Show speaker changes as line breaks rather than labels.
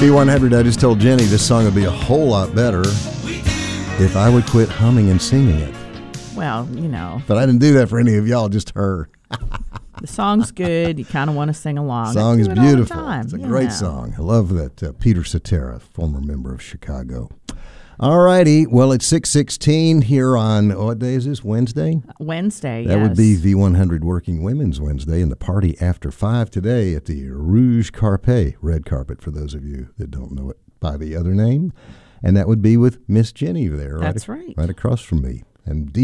B100, I just told Jenny this song would be a whole lot better if I would quit humming and singing it.
Well, you know.
But I didn't do that for any of y'all, just her.
The song's good. You kind of want to sing along.
The song is beautiful. It's a great
know.
song. I love that. Peter Cetera, former member of Chicago. All righty. Well, it's 6:16 here on, what day is this, Wednesday?
Wednesday,
That
yes.
would be V100 Working Women's Wednesday, and the party after 5 today at the Rouge Carpet, red carpet for those of you that don't know it by the other name. And that would be with Miss Jenny there.
That's right.
Right across from me. And